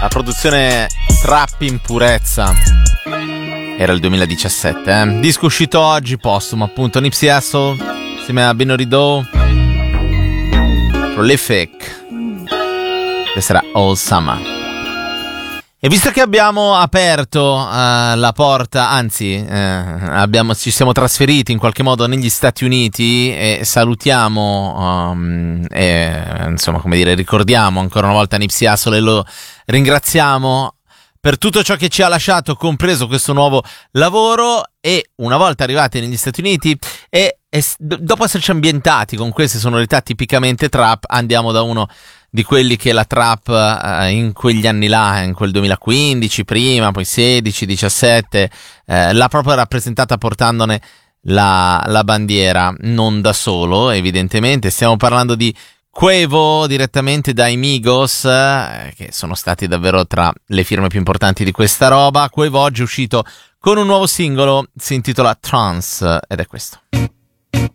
La produzione trap in purezza. Era il 2017, Disco uscito oggi, postumo appunto. Nipsey Hussle insieme a Binary Doe. Prolific. Questa era All Summer. E visto che abbiamo aperto la porta, anzi ci siamo trasferiti in qualche modo negli Stati Uniti e salutiamo insomma, come dire, ricordiamo ancora una volta Nipsey Hussle e lo ringraziamo per tutto ciò che ci ha lasciato, compreso questo nuovo lavoro. E una volta arrivati negli Stati Uniti e dopo esserci ambientati con queste sonorità tipicamente trap, andiamo da uno di quelli che la trap in quegli anni là, in quel 2015 prima, poi 16, 17, l'ha proprio rappresentata portandone la bandiera, non da solo evidentemente. Stiamo parlando di Quavo, direttamente dai Migos, che sono stati davvero tra le firme più importanti di questa roba. Quavo oggi è uscito con un nuovo singolo, si intitola Trance, ed è questo.